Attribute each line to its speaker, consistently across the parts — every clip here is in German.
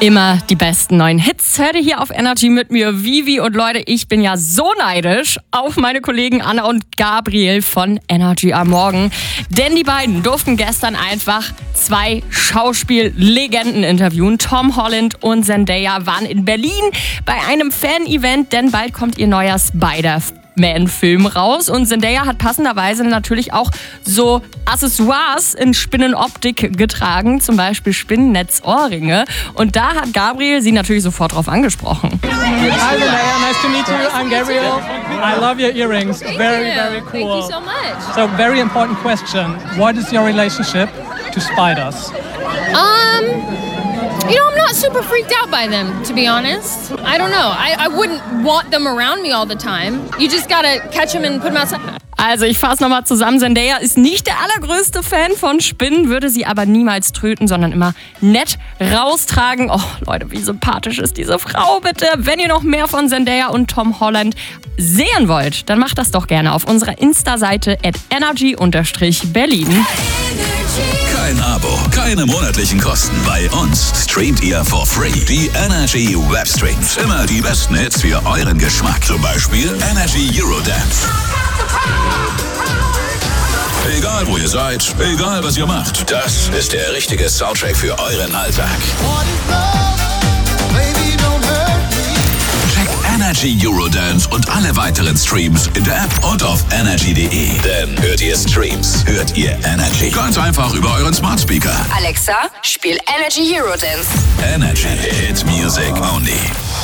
Speaker 1: Immer die besten neuen Hits hört ihr hier auf Energy mit mir, Vivi. Und Leute, ich bin ja so neidisch auf meine Kollegen Anna und Gabriel von Energy am Morgen. Denn die beiden durften gestern einfach 2 Schauspiellegenden interviewen. Tom Holland und Zendaya waren in Berlin bei einem Fan-Event, denn bald kommt ihr neuer Spider-Man-Film raus. Und Zendaya hat passenderweise natürlich auch so Accessoires in Spinnenoptik getragen, zum Beispiel Spinnennetzohrringe. Und da hat Gabriel sie natürlich sofort drauf angesprochen.
Speaker 2: Hi Zendaya, nice to meet you. I'm Gabriel. I love your earrings. Very cool.
Speaker 3: Thank you so much.
Speaker 2: So, very important question. What is your relationship to spiders?
Speaker 3: I'm not super freaked out by them, to be honest. I don't know. I wouldn't want them around me all the time. You just gotta catch them and put them outside.
Speaker 1: Also ich fasse nochmal zusammen, Zendaya ist nicht der allergrößte Fan von Spinnen, würde sie aber niemals töten, sondern immer nett raustragen. Oh Leute, wie sympathisch ist diese Frau, bitte. Wenn ihr noch mehr von Zendaya und Tom Holland sehen wollt, dann macht das doch gerne auf unserer Insta-Seite @energy_Berlin.
Speaker 4: Kein Abo, keine monatlichen Kosten. Bei uns streamt ihr for free die Energy Webstreams. Immer die besten Hits für euren Geschmack. Zum Beispiel Energy Eurodance. Egal wo ihr seid, egal was ihr macht, das ist der richtige Soundtrack für euren Alltag. Check Energy Eurodance und alle weiteren Streams in der App und auf energy.de. Denn hört ihr Streams, hört ihr Energy. Ganz einfach über euren Smart Speaker.
Speaker 5: Alexa, spiel Energy Eurodance.
Speaker 4: Energy Hit Music Only.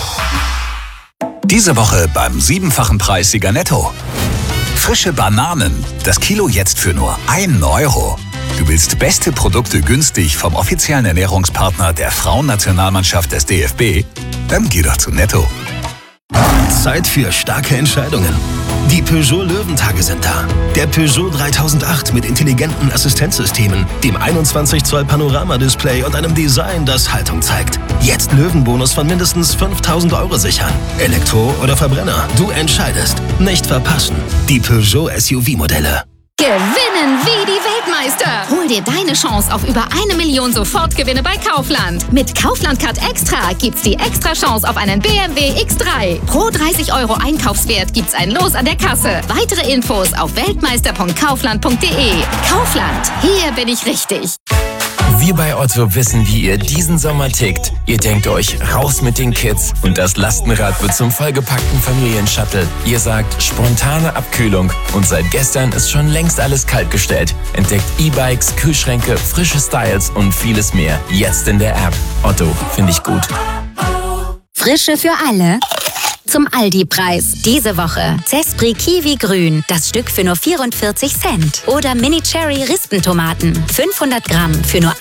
Speaker 4: Diese Woche beim 7-fachen Preissieger Netto. Frische Bananen. Das Kilo jetzt für nur 1 Euro. Du willst beste Produkte günstig vom offiziellen Ernährungspartner der Frauennationalmannschaft des DFB? Dann geh doch zu Netto.
Speaker 6: Zeit für starke Entscheidungen. Die Peugeot Löwentage sind da. Der Peugeot 3008 mit intelligenten Assistenzsystemen, dem 21 Zoll Panoramadisplay und einem Design, das Haltung zeigt. Jetzt Löwenbonus von mindestens 5.000 Euro sichern. Elektro oder Verbrenner, du entscheidest. Nicht verpassen. Die Peugeot SUV-Modelle.
Speaker 7: Gewinnen wie die Weltmeister! Hol dir deine Chance auf über 1 Million Sofortgewinne bei Kaufland. Mit Kaufland Card Extra gibt's die extra Chance auf einen BMW X3. Pro 30 Euro Einkaufswert gibt's ein Los an der Kasse. Weitere Infos auf weltmeister.kaufland.de. Kaufland, hier bin ich richtig.
Speaker 8: Wir bei Otto wissen, wie ihr diesen Sommer tickt. Ihr denkt euch, raus mit den Kids und das Lastenrad wird zum vollgepackten Familienshuttle. Ihr sagt, spontane Abkühlung und seit gestern ist schon längst alles kaltgestellt. Entdeckt E-Bikes, Kühlschränke, frische Styles und vieles mehr. Jetzt in der App. Otto, finde ich gut.
Speaker 7: Frische für alle. Zum Aldi-Preis. Diese Woche Zespri Kiwi Grün, das Stück für nur 44 Cent. Oder Mini Cherry Rispentomaten, 500 Gramm für nur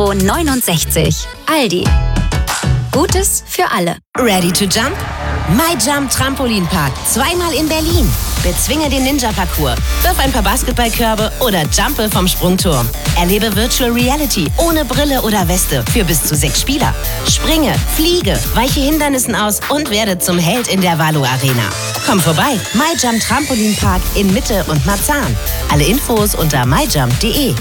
Speaker 7: 1,69 €. Aldi. Gutes für alle.
Speaker 9: Ready to jump? MyJump Trampolinpark. 2-mal in Berlin. Bezwinge den Ninja-Parcours. Wirf ein paar Basketballkörbe oder jumpe vom Sprungturm. Erlebe Virtual Reality ohne Brille oder Weste für bis zu 6 Spieler. Springe, fliege, weiche Hindernissen aus und werde zum Held in der Valo Arena. Komm vorbei. MyJump Trampolinpark in Mitte und Marzahn. Alle Infos unter myjump.de.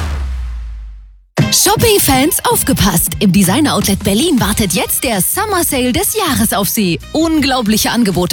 Speaker 10: Shopping-Fans, aufgepasst! Im Designer Outlet Berlin wartet jetzt der Summer Sale des Jahres auf Sie. Unglaubliche Angebote